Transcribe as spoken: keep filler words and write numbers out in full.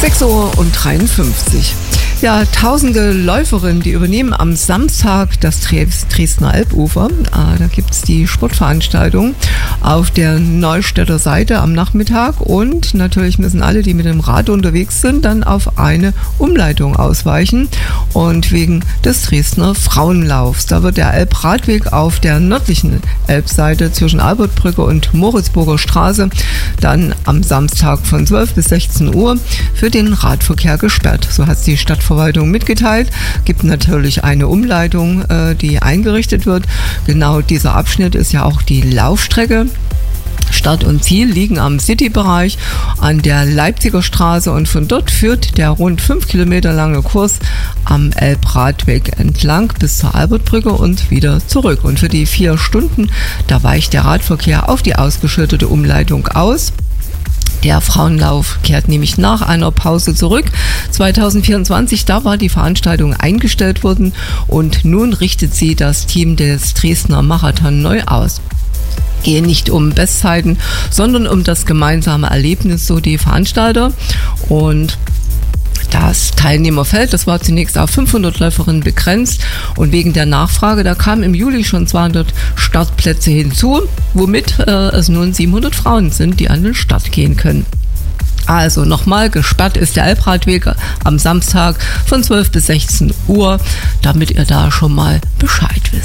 sechs Uhr dreiundfünfzig. Ja, tausende Läuferinnen, die übernehmen am Samstag das Dresdner Elbufer. Ah, da gibt es die Sportveranstaltung auf der Neustädter Seite am Nachmittag. Und natürlich müssen alle, die mit dem Rad unterwegs sind, dann auf eine Umleitung ausweichen. Und wegen des Dresdner Frauenlaufs. Da wird der Elbradweg auf der nördlichen Elbseite zwischen Albertbrücke und Moritzburger Straße dann am Samstag von zwölf bis sechzehn Uhr für den Radverkehr gesperrt. So hat es die Stadtverwaltung mitgeteilt. Gibt natürlich eine Umleitung, äh, die eingerichtet wird. Genau dieser Abschnitt ist ja auch die Laufstrecke. Start und Ziel liegen am Citybereich an der Leipziger Straße und von dort führt der rund fünf Kilometer lange Kurs am Elbradweg entlang bis zur Albertbrücke und wieder zurück. Und für die vier Stunden, da weicht der Radverkehr auf die ausgeschüttete Umleitung aus. Der Frauenlauf kehrt nämlich nach einer Pause zurück. zwanzig vierundzwanzig, da war die Veranstaltung eingestellt worden und nun richtet sie das Team des Dresdner Marathon neu aus. Gehen nicht um Bestzeiten, sondern um das gemeinsame Erlebnis, so die Veranstalter. Und das Teilnehmerfeld, das war zunächst auf fünfhundert Läuferinnen begrenzt und wegen der Nachfrage, da kamen im Juli schon zweihundert Startplätze hinzu, womit äh, es nun siebenhundert Frauen sind, die an den Start gehen können. Also nochmal, gesperrt ist der Elbradweg am Samstag von zwölf bis sechzehn Uhr, damit ihr da schon mal Bescheid wisst.